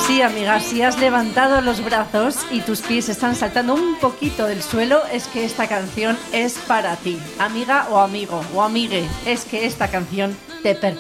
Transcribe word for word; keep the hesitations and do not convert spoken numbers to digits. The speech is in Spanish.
Sí, amiga, si has levantado los brazos y tus pies están saltando un poquito del suelo, es que esta canción es para ti. Amiga o amigo o amigue, es que esta canción te pertenece.